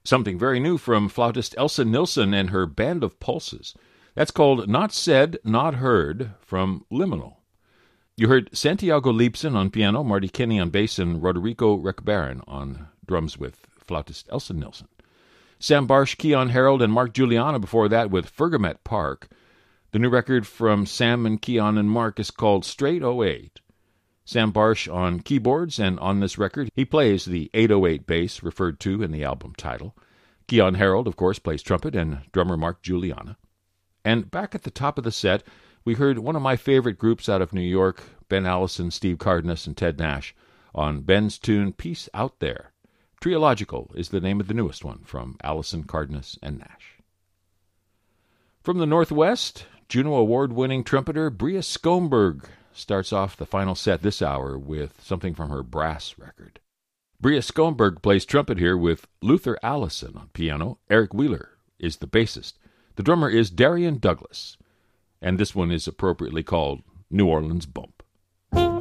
Something very new from flautist Elsa Nilsson and her Band of Pulses. That's called Not Said, Not Heard from Liminal. You heard Santiago Leibson on piano, Marty Kinney on bass, and Roderico Recabarren on drums with flautist Elsa Nilsson. Sam Barsh, Keon Harold, and Mark Juliana before that with Fergamet Park. The new record from Sam and Keon and Mark is called Straight 08. Sam Barsh on keyboards, and on this record he plays the 808 bass referred to in the album title. Keon Harold, of course, plays trumpet, and drummer Mark Juliana. And back at the top of the set, we heard one of my favorite groups out of New York, Ben Allison, Steve Cardenas, and Ted Nash, on Ben's tune Peace Out There. Triological is the name of the newest one from Allison, Cardenas, and Nash. From the Northwest, Juno Award-winning trumpeter Bria Skomberg starts off the final set this hour with something from her brass record. Bria Skomberg plays trumpet here with Luther Allison on piano. Eric Wheeler is the bassist. The drummer is Darian Douglas, and this one is appropriately called New Orleans Bump.